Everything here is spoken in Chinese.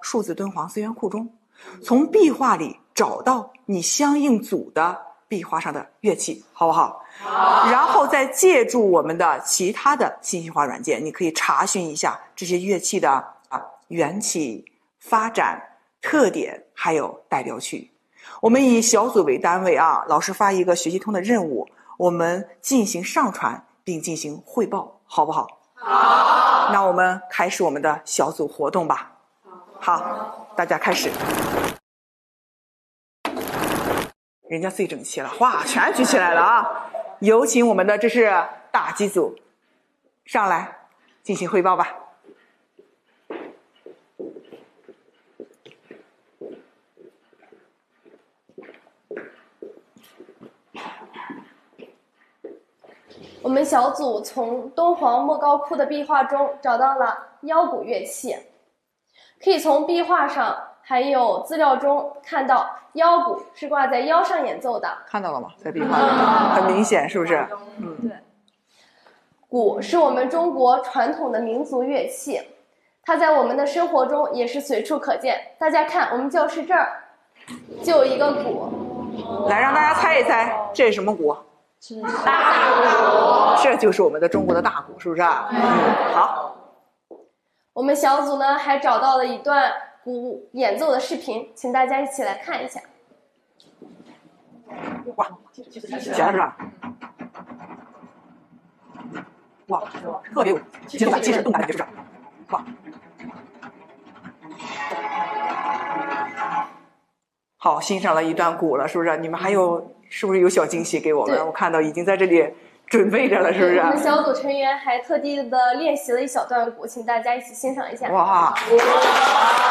数字敦煌资源库中，从壁画里找到你相应组的壁画上的乐器，好不好？好。然后再借助我们的其他的信息化软件，你可以查询一下这些乐器的缘起、发展、特点，还有代表曲。我们以小组为单位老师发一个学习通的任务，我们进行上传并进行汇报，好不好？好。那我们开始我们的小组活动吧。好，大家开始。人家最整齐了，哇，全举起来了啊！有请我们的这是大机组上来进行汇报吧。 我们小组从敦煌莫高窟的壁画中找到了腰鼓乐器，可以从壁画上还有资料中看到腰鼓是挂在腰上演奏的， 看到了吗？在壁画上很明显，是不是？ 对。鼓是我们中国传统的民族乐器，它在我们的生活中也是随处可见。大家看，我们教室这儿就有一个鼓， 来让大家猜一猜，这是什么鼓？大鼓，这就是我们的中国的大鼓，是不是？好。 我们小组呢还找到了一段鼓演奏的视频，请大家一起来看一下。 哇，起来是吧？哇，特别有节奏感、气势、动感感觉，是不是？哇！好，欣赏了一段鼓了，是不是？你们还有是不是有小惊喜给我们？我看到已经在这里准备着了，是不是？ 我们小组成员还特地的练习了一小段鼓，请大家一起欣赏一下。 哇！